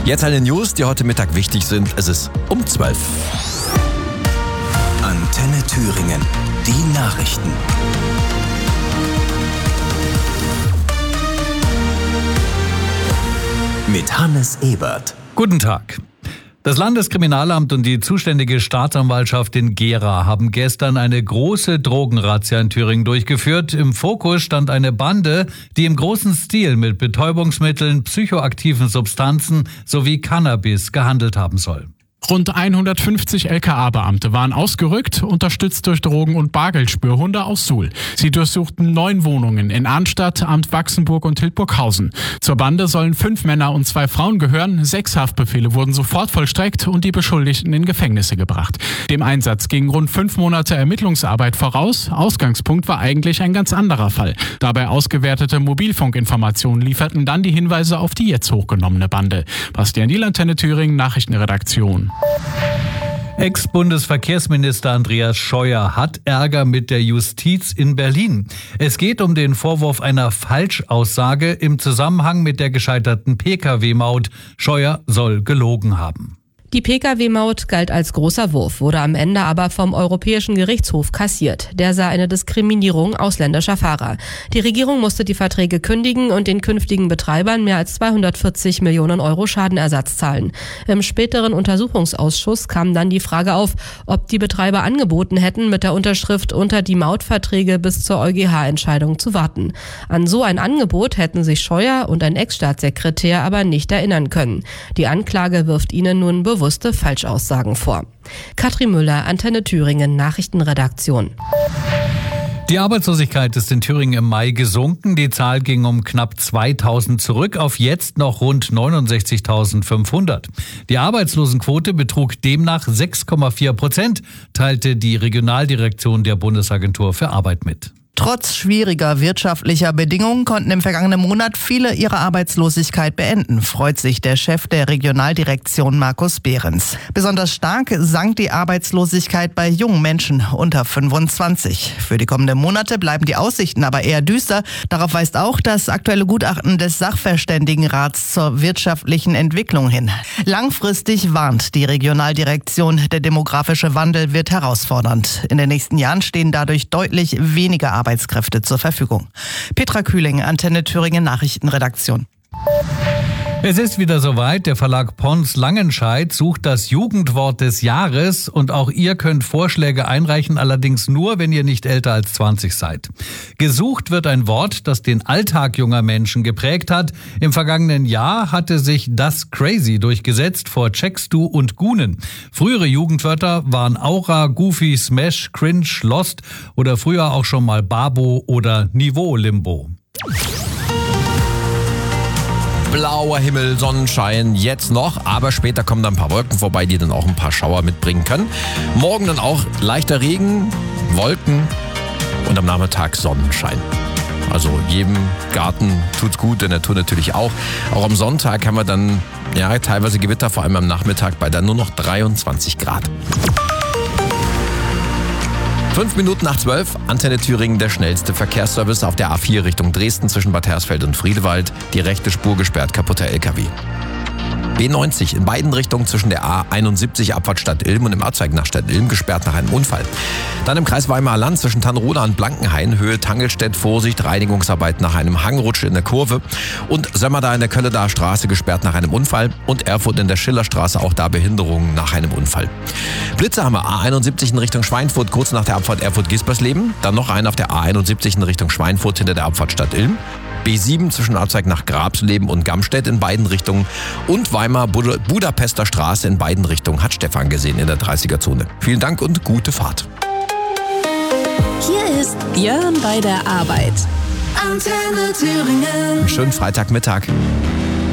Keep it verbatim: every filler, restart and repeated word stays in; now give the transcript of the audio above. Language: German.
Jetzt eine News, die heute Mittag wichtig sind. Es ist um zwölf. Antenne Thüringen. Die Nachrichten. Mit Hannes Ebert. Guten Tag. Das Landeskriminalamt und die zuständige Staatsanwaltschaft in Gera haben gestern eine große Drogenrazzia in Thüringen durchgeführt. Im Fokus stand eine Bande, die im großen Stil mit Betäubungsmitteln, psychoaktiven Substanzen sowie Cannabis gehandelt haben soll. Rund hundertfünfzig L K A-Beamte waren ausgerückt, unterstützt durch Drogen- und Bargeldspürhunde aus Suhl. Sie durchsuchten neun Wohnungen in Arnstadt, Amt Wachsenburg und Hildburghausen. Zur Bande sollen fünf Männer und zwei Frauen gehören. Sechs Haftbefehle wurden sofort vollstreckt und die Beschuldigten in Gefängnisse gebracht. Dem Einsatz gingen rund fünf Monate Ermittlungsarbeit voraus. Ausgangspunkt war eigentlich ein ganz anderer Fall. Dabei ausgewertete Mobilfunkinformationen lieferten dann die Hinweise auf die jetzt hochgenommene Bande. Bastian Diel, Antenne Thüringen, Nachrichtenredaktion. Ex-Bundesverkehrsminister Andreas Scheuer hat Ärger mit der Justiz in Berlin. Es geht um den Vorwurf einer Falschaussage im Zusammenhang mit der gescheiterten P K W-Maut. Scheuer soll gelogen haben. Die P K W-Maut galt als großer Wurf, wurde am Ende aber vom Europäischen Gerichtshof kassiert. Der sah eine Diskriminierung ausländischer Fahrer. Die Regierung musste die Verträge kündigen und den künftigen Betreibern mehr als zweihundertvierzig Millionen Euro Schadenersatz zahlen. Im späteren Untersuchungsausschuss kam dann die Frage auf, ob die Betreiber angeboten hätten, mit der Unterschrift unter die Mautverträge bis zur EuGH-Entscheidung zu warten. An so ein Angebot hätten sich Scheuer und ein Ex-Staatssekretär aber nicht erinnern können. Die Anklage wirft ihnen nun bewusst bewusste Falschaussagen vor. Katrin Müller, Antenne Thüringen, Nachrichtenredaktion. Die Arbeitslosigkeit ist in Thüringen im Mai gesunken. Die Zahl ging um knapp zweitausend zurück auf jetzt noch rund neunundsechzigtausendfünfhundert. Die Arbeitslosenquote betrug demnach sechs Komma vier Prozent, teilte die Regionaldirektion der Bundesagentur für Arbeit mit. Trotz schwieriger wirtschaftlicher Bedingungen konnten im vergangenen Monat viele ihre Arbeitslosigkeit beenden, freut sich der Chef der Regionaldirektion Markus Behrens. Besonders stark sank die Arbeitslosigkeit bei jungen Menschen unter fünfundzwanzig. Für die kommenden Monate bleiben die Aussichten aber eher düster. Darauf weist auch das aktuelle Gutachten des Sachverständigenrats zur wirtschaftlichen Entwicklung hin. Langfristig warnt die Regionaldirektion, der demografische Wandel wird herausfordernd. In den nächsten Jahren stehen dadurch deutlich weniger Arbeitsplätze Arbeitskräfte zur Verfügung. Petra Kühling, Antenne Thüringen Nachrichtenredaktion. Es ist wieder soweit. Der Verlag Pons Langenscheidt sucht das Jugendwort des Jahres und auch ihr könnt Vorschläge einreichen, allerdings nur, wenn ihr nicht älter als zwanzig seid. Gesucht wird ein Wort, das den Alltag junger Menschen geprägt hat. Im vergangenen Jahr hatte sich das Crazy durchgesetzt vor Checkstu und Gunen. Frühere Jugendwörter waren Aura, Goofy, Smash, Cringe, Lost oder früher auch schon mal Babo oder Niveau-Limbo. Blauer Himmel, Sonnenschein, jetzt noch, aber später kommen dann ein paar Wolken vorbei, die dann auch ein paar Schauer mitbringen können. Morgen dann auch leichter Regen, Wolken und am Nachmittag Sonnenschein. Also jedem Garten tut's gut, der Natur natürlich auch. Auch am Sonntag haben wir dann ja teilweise Gewitter, vor allem am Nachmittag bei dann nur noch dreiundzwanzig Grad. Fünf Minuten nach zwölf, Antenne Thüringen, der schnellste Verkehrsservice auf der A vier Richtung Dresden zwischen Bad Hersfeld und Friedewald. Die rechte Spur gesperrt, kaputter L K W. B neunzig in beiden Richtungen zwischen der A einundsiebzig Abfahrt Stadt Ilm und dem Abzweig nach Stadt Ilm gesperrt nach einem Unfall. Dann im Kreis Weimarer Land zwischen Tannroda und Blankenhain, Höhe Tangelstedt, Vorsicht, Reinigungsarbeit nach einem Hangrutsch in der Kurve. Und Sömmerda in der Kölledaer Straße gesperrt nach einem Unfall. Und Erfurt in der Schillerstraße, auch da Behinderungen nach einem Unfall. Blitze haben wir A einundsiebzig in Richtung Schweinfurt, kurz nach der Abfahrt Erfurt-Gispersleben. Dann noch einen auf der A einundsiebzig in Richtung Schweinfurt hinter der Abfahrt Stadt Ilm. B sieben zwischen Abzweig nach Grabsleben und Gamstedt in beiden Richtungen und Weimar Bud- Budapester Straße in beiden Richtungen hat Stefan gesehen in der dreißiger Zone. Vielen Dank und gute Fahrt. Hier ist Jörn bei der Arbeit. Antenne Thüringen. Schönen Freitagmittag.